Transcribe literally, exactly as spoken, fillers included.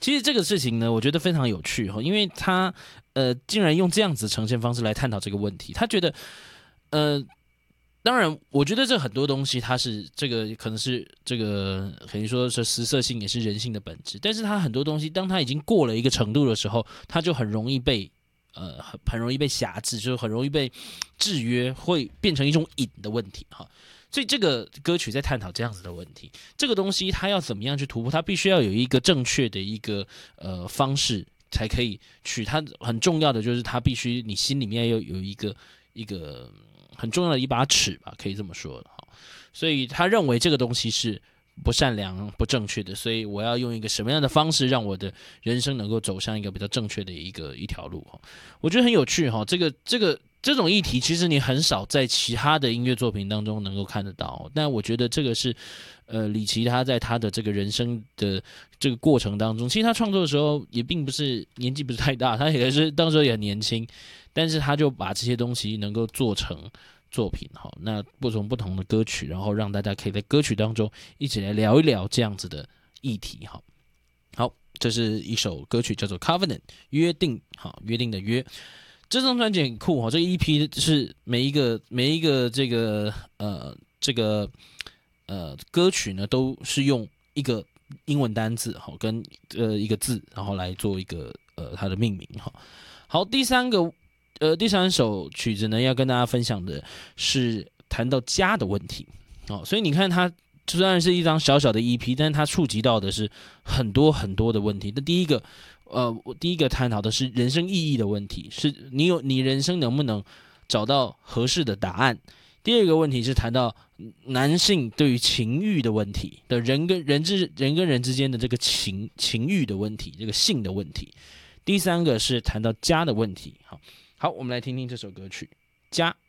其实这个事情呢，我觉得非常有趣哈，因为他呃竟然用这样子呈现方式来探讨这个问题。他觉得呃，当然，我觉得这很多东西它是这个可能是这个可以说是食色性也是人性的本质，但是它很多东西当它已经过了一个程度的时候，它就很容易被呃很很容易被辖制，就是很容易被制约，会变成一种瘾的问题哈。所以这个歌曲在探讨这样子的问题，这个东西它要怎么样去突破，它必须要有一个正确的一个呃方式才可以去。它很重要的就是它必须你心里面要有一个一个很重要的一把尺吧，可以这么说哈。所以他认为这个东西是不善良、不正确的，所以我要用一个什么样的方式让我的人生能够走向一个比较正确的一个一条路哈。我觉得很有趣哈，这个这个。这种议题其实你很少在其他的音乐作品当中能够看得到，但我觉得这个是，呃，李琦他在他的这个人生的这个过程当中，其实他创作的时候也并不是年纪不是太大，他也是当时也很年轻，但是他就把这些东西能够做成作品，好，那不同不同的歌曲，然后让大家可以在歌曲当中一起来聊一聊这样子的议题，好，好，这是一首歌曲叫做《Covenant》约定，好，约定的约。这张专辑很酷哈，这个 E P 是每一个每一个这个呃这个呃歌曲呢，都是用一个英文单字哈跟呃一个字，然后来做一个呃它的命名哈。好，第三个呃第三首曲子呢，要跟大家分享的是谈到家的问题哦，所以你看它虽然是一张小小的 E P， 但是它触及到的是很多很多的问题。那第一个。呃，我第一个探讨的是人生意义的问题，是你有你人生能不能找到合适的答案？第二个问题是谈到男性对于情欲的问题的人跟人之人跟人之间的这个情情欲的问题，这个性的问题。第三个是谈到家的问题。好，好，我们来听听这首歌曲《家》。